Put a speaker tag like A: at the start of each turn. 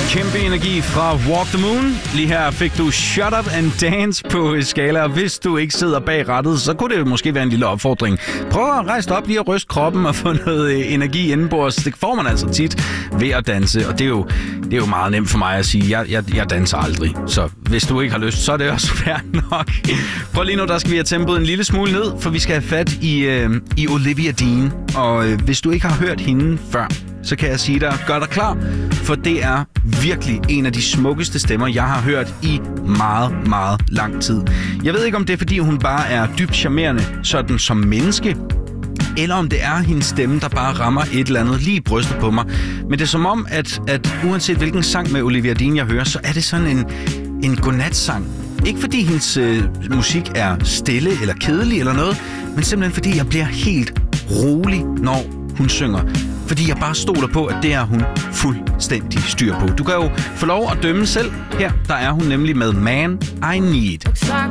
A: Kæmpe energi fra Walk the Moon. Lige her fik du Shut Up and Dance på skala. Hvis du ikke sidder bag rattet, så kunne det måske være en lille opfordring. Prøv at rejse op lige og ryste kroppen og få noget energi indenbords. Det får man altså tit ved at danse. Og det er jo meget nemt for mig at sige. Jeg danser aldrig. Så hvis du ikke har lyst, så er det også fair nok. Prøv lige nu, der skal vi have tempoet en lille smule ned, for vi skal have fat i Olivia Dean. Og hvis du ikke har hørt hende før, så kan jeg sige dig, gør dig klar, for det er virkelig en af de smukkeste stemmer, jeg har hørt i meget, meget lang tid. Jeg ved ikke, om det er, fordi hun bare er dybt charmerende, sådan som menneske, eller om det er hendes stemme, der bare rammer et eller andet lige i brystet på mig. Men det er som om, at uanset hvilken sang med Olivia Dean jeg hører, så er det sådan en godnatsang. Ikke fordi hendes musik er stille eller kedelig eller noget, men simpelthen fordi jeg bliver helt rolig, når hun synger. Fordi jeg bare stoler på, at det er hun fuldstændig styr på. Du kan jo få lov at dømme selv. Her der er hun nemlig med Man I Need.